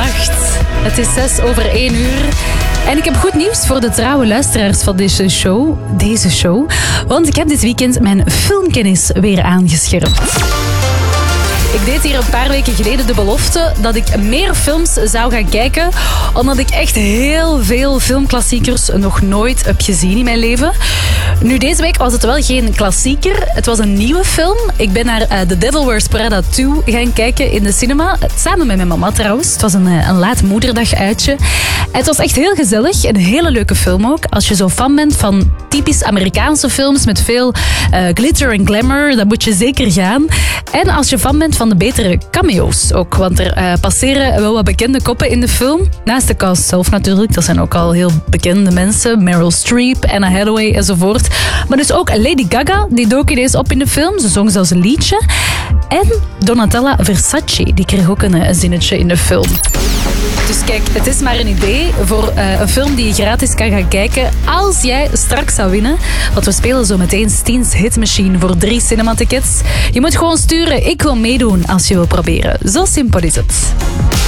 Goedenacht. Het is 1:06. En ik heb goed nieuws voor de trouwe luisteraars van deze show. Want ik heb dit weekend mijn filmkennis weer aangescherpt. Ik deed hier een paar weken geleden de belofte dat ik meer films zou gaan kijken, omdat ik echt heel veel filmklassiekers nog nooit heb gezien in mijn leven. Nu, deze week was het wel geen klassieker. Het was een nieuwe film. Ik ben naar The Devil Wears Prada 2 gaan kijken in de cinema. Samen met mijn mama trouwens. Het was een laat moederdag uitje. Het was echt heel gezellig. Een hele leuke film ook. Als je zo fan bent van typisch Amerikaanse films met veel glitter en glamour, dan moet je zeker gaan. En als je fan bent van de betere cameo's ook. Want er passeren wel wat bekende koppen in de film. Naast de cast zelf natuurlijk. Dat zijn ook al heel bekende mensen. Meryl Streep, Anna Hathaway enzovoort. Maar dus ook Lady Gaga, die dook ineens op in de film. Ze zong zelfs een liedje. En Donatella Versace, die kreeg ook een zinnetje in de film. Dus kijk, het is maar een idee voor een film die je gratis kan gaan kijken als jij straks zou winnen. Want we spelen zo meteen Steens Hitmachine voor 3 cinematickets. Je moet gewoon sturen, ik wil meedoen als je wil proberen. Zo simpel is het.